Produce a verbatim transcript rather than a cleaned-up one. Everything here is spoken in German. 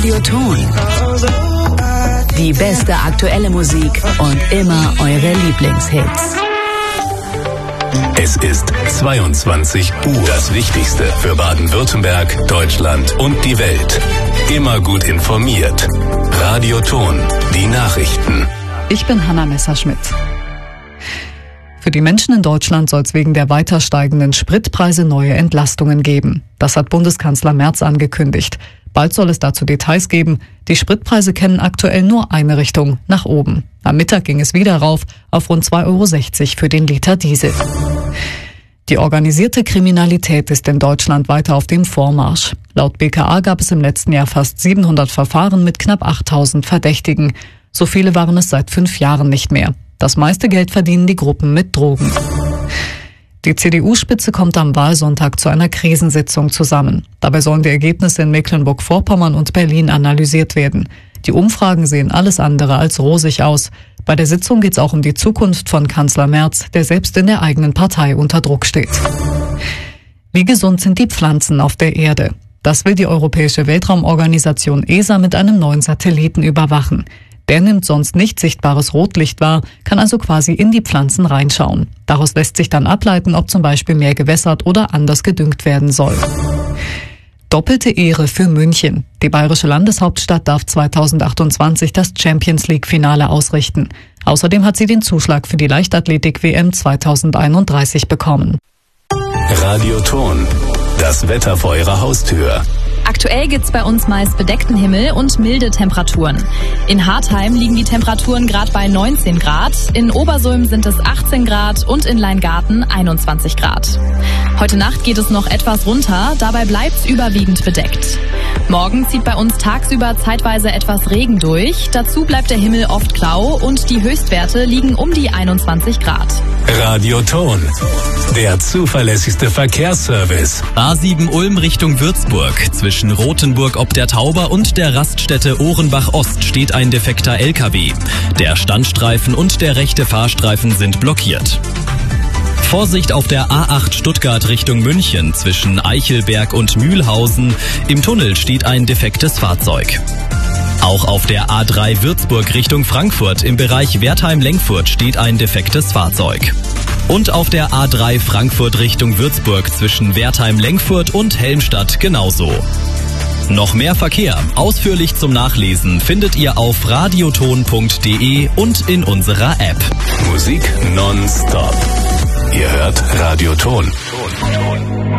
Radioton. Die beste aktuelle Musik und immer eure Lieblingshits. Es ist zweiundzwanzig Uhr. Das Wichtigste für Baden-Württemberg, Deutschland und die Welt. Immer gut informiert. Radioton, die Nachrichten. Ich bin Hanna Messerschmidt. Für die Menschen in Deutschland soll es wegen der weiter steigenden Spritpreise neue Entlastungen geben. Das hat Bundeskanzler Merz angekündigt. Bald soll es dazu Details geben. Die Spritpreise kennen aktuell nur eine Richtung, nach oben. Am Mittag ging es wieder rauf auf rund zwei Euro sechzig für den Liter Diesel. Die organisierte Kriminalität ist in Deutschland weiter auf dem Vormarsch. Laut B K A gab es im letzten Jahr fast siebenhundert Verfahren mit knapp achttausend Verdächtigen. So viele waren es seit fünf Jahren nicht mehr. Das meiste Geld verdienen die Gruppen mit Drogen. Die C D U-Spitze kommt am Wahlsonntag zu einer Krisensitzung zusammen. Dabei sollen die Ergebnisse in Mecklenburg-Vorpommern und Berlin analysiert werden. Die Umfragen sehen alles andere als rosig aus. Bei der Sitzung geht es auch um die Zukunft von Kanzler Merz, der selbst in der eigenen Partei unter Druck steht. Wie gesund sind die Pflanzen auf der Erde? Das will die Europäische Weltraumorganisation E S A mit einem neuen Satelliten überwachen. Der nimmt sonst nicht sichtbares Rotlicht wahr, kann also quasi in die Pflanzen reinschauen. Daraus lässt sich dann ableiten, ob zum Beispiel mehr gewässert oder anders gedüngt werden soll. Doppelte Ehre für München. Die bayerische Landeshauptstadt darf zweitausendachtundzwanzig das Champions-League-Finale ausrichten. Außerdem hat sie den Zuschlag für die Leichtathletik-W M zweitausendeinunddreißig bekommen. Radioton, das Wetter vor Ihrer Haustür. Aktuell gibt's bei uns meist bedeckten Himmel und milde Temperaturen. In Hartheim liegen die Temperaturen gerade bei neunzehn Grad, in Obersulm sind es achtzehn Grad und in Leingarten einundzwanzig Grad. Heute Nacht geht es noch etwas runter, dabei bleibt's überwiegend bedeckt. Morgen zieht bei uns tagsüber zeitweise etwas Regen durch, dazu bleibt der Himmel oft klau und die Höchstwerte liegen um die einundzwanzig Grad. Radioton, der zuverlässigste Verkehrsservice. A sieben Ulm Richtung Würzburg. Zwischen Rothenburg ob der Tauber und der Raststätte Ohrenbach Ost steht ein defekter L K W. Der Standstreifen und der rechte Fahrstreifen sind blockiert. Vorsicht auf der A acht Stuttgart Richtung München zwischen Eichelberg und Mühlhausen. Im Tunnel steht ein defektes Fahrzeug. Auch auf der A drei Würzburg Richtung Frankfurt im Bereich Wertheim-Lenkfurt steht ein defektes Fahrzeug. Und auf der A drei Frankfurt Richtung Würzburg zwischen Wertheim-Lenkfurt und Helmstadt genauso. Noch mehr Verkehr, ausführlich zum Nachlesen, findet ihr auf radioton punkt de und in unserer App. Musik nonstop. Ihr hört Radioton.